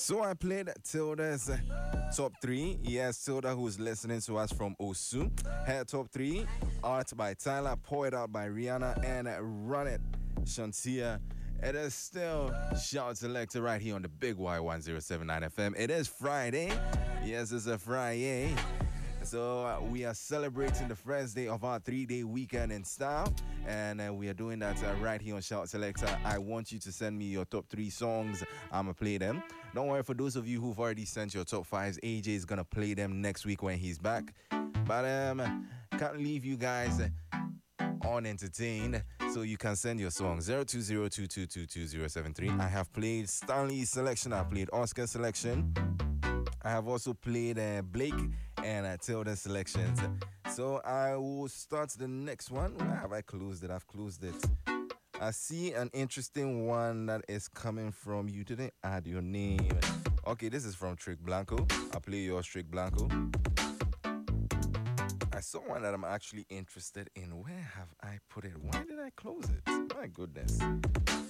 So I played Tilda's top 3. Yes, Tilda, who's listening to us from Osu. Her top 3, Art by Tyler, Pour It Out by Rihanna, and Run It, Shantia. It is still Shout Selector right here on the Big Y1079 FM. It is Friday. Yes, it's a Friday. So we are celebrating the first day of our 3-day weekend in style, and we are doing that right here on Shout Selector. I want you to send me your top 3 songs. I'ma play them. Don't worry, for those of you who've already sent your top 5s, AJ is gonna play them next week when he's back. But can't leave you guys unentertained, so you can send your song 0202222073. I have played Stanley's selection. I played Oscar's selection. I have also played Blake and Tilda selections. So I will start the next one. Where have I closed it? I've closed it. I see an interesting one that is coming from you. Didn't add your name. Okay, this is from Trick Blanco. I'll play yours, Trick Blanco. I saw one that I'm actually interested in. Where have I put it? Why did I close it? My goodness.